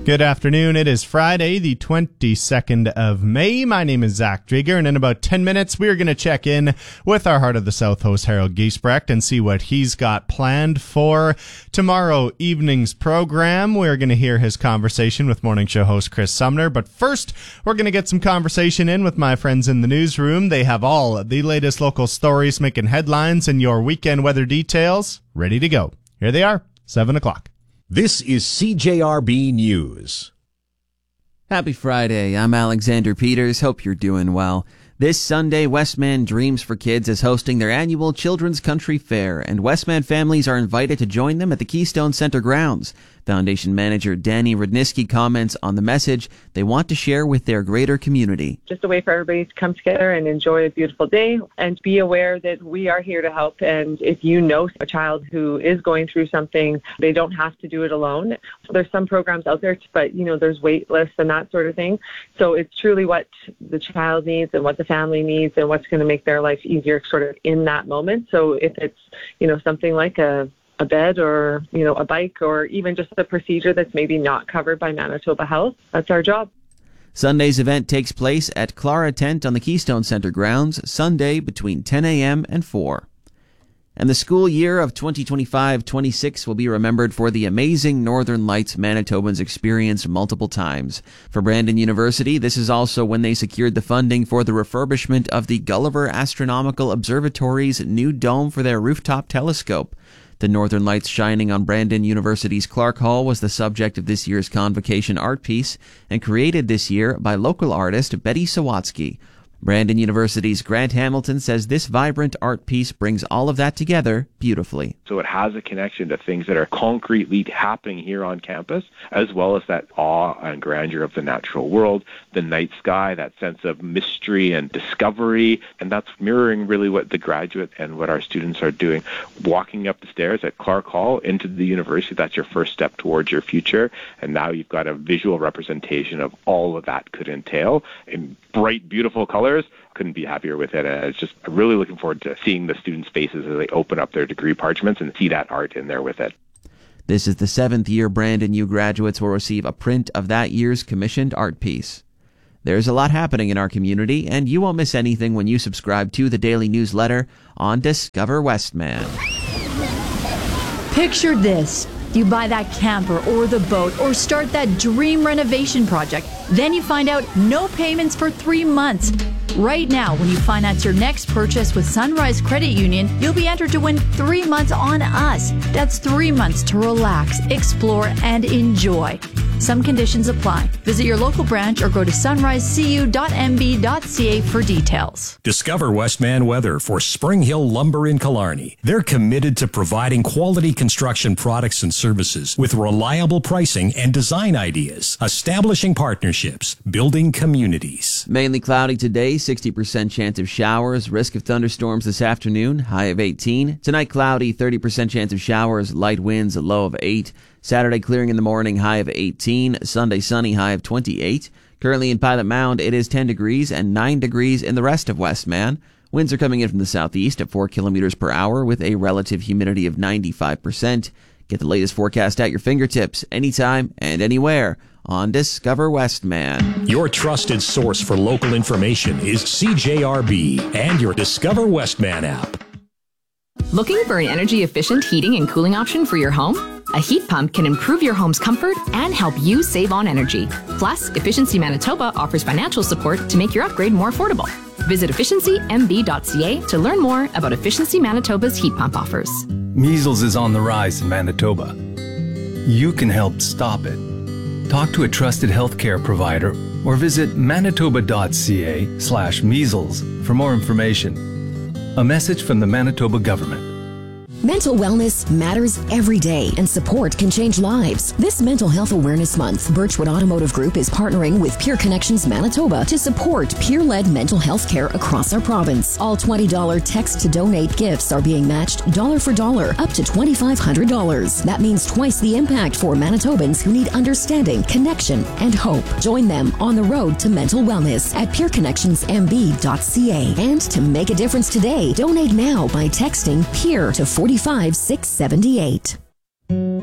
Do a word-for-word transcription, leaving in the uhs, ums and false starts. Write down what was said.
Good afternoon. It is Friday, the twenty-second of May. My name is Zach Drieger, and in about ten minutes, we are going to check in with our Heart of the South host, Harold Giesbrecht, and see what he's got planned for tomorrow evening's program. We're going to hear his conversation with morning show host Chris Sumner, but first, we're going to get some conversation in with my friends in the newsroom. They have all the latest local stories making headlines and your weekend weather details ready to go. Here they are, seven o'clock. This is C J R B News. Happy Friday. I'm Alexander Peters. Hope you're doing well. This Sunday, Westman Dreams for Kids is hosting their annual Children's Country Fair, and Westman families are invited to join them at the Keystone Center grounds. Foundation manager Danny Rudnisky comments on the message they want to share with their greater community. Just a way for everybody to come together and enjoy a beautiful day and be aware that we are here to help. And if you know a child who is going through something, they don't have to do it alone. There's some programs out there, but you know, there's wait lists and that sort of thing. So it's truly what the child needs and what the family needs and what's going to make their life easier sort of in that moment. So if it's, you know, something like a a bed or, you know, a bike or even just a procedure that's maybe not covered by Manitoba Health, that's our job. Sunday's event takes place at Clara Tent on the Keystone Center grounds, Sunday between ten a.m. and four. And the school year of twenty twenty-five twenty-six will be remembered for the amazing Northern Lights Manitobans experienced multiple times. For Brandon University, this is also when they secured the funding for the refurbishment of the Gulliver Astronomical Observatory's new dome for their rooftop telescope. The Northern Lights shining on Brandon University's Clark Hall was the subject of this year's convocation art piece and created this year by local artist Betty Sawatsky. Brandon University's Grant Hamilton says this vibrant art piece brings all of that together beautifully. So it has a connection to things that are concretely happening here on campus, as well as that awe and grandeur of the natural world, the night sky, that sense of mystery and discovery. And that's mirroring really what the graduate and what our students are doing. Walking up the stairs at Clark Hall into the university, that's your first step towards your future. And now you've got a visual representation of all of that could entail in bright, beautiful colors. Couldn't be happier with it. And it's just I'm really looking forward to seeing the students' faces as they open up their degree parchments and see that art in there with it. This is the seventh year Brandon U graduates will receive a print of that year's commissioned art piece. There's a lot happening in our community, and you won't miss anything when you subscribe to the daily newsletter on Discover Westman. Picture this. You buy that camper or the boat or start that dream renovation project. Then you find out no payments for three months. Right now, when you finance your next purchase with Sunrise Credit Union, you'll be entered to win three months on us. That's three months to relax, explore, and enjoy. Some conditions apply. Visit your local branch or go to sunrise c u dot m b dot c a for details. Discover Westman Weather for Spring Hill Lumber in Killarney. They're committed to providing quality construction products and services with reliable pricing and design ideas, establishing partnerships, building communities. Mainly cloudy today, sixty percent chance of showers, risk of thunderstorms this afternoon, high of eighteen. Tonight cloudy, thirty percent chance of showers, light winds, a low of eight. Saturday clearing in the morning, high of eighteen. Sunday sunny, high of twenty-eight. Currently in Pilot Mound, it is ten degrees and nine degrees in the rest of Westman. Winds are coming in from the southeast at four kilometers per hour with a relative humidity of ninety-five percent. Get the latest forecast at your fingertips anytime and anywhere on Discover Westman. Your trusted source for local information is C J R B and your Discover Westman app. Looking for an energy-efficient heating and cooling option for your home? A heat pump can improve your home's comfort and help you save on energy. Plus, Efficiency Manitoba offers financial support to make your upgrade more affordable. Visit efficiency m b dot c a to learn more about Efficiency Manitoba's heat pump offers. Measles is on the rise in Manitoba. You can help stop it. Talk to a trusted healthcare provider or visit manitoba dot c a slash measles for more information. A message from the Manitoba government. Mental wellness matters every day, and support can change lives. This Mental Health Awareness Month, Birchwood Automotive Group is partnering with Peer Connections Manitoba to support peer-led mental health care across our province. All twenty dollars text-to-donate gifts are being matched dollar for dollar up to twenty-five hundred dollars. That means twice the impact for Manitobans who need understanding, connection, and hope. Join them on the road to mental wellness at peer connections m b dot c a. And to make a difference today, donate now by texting PEER to four five six seven eight.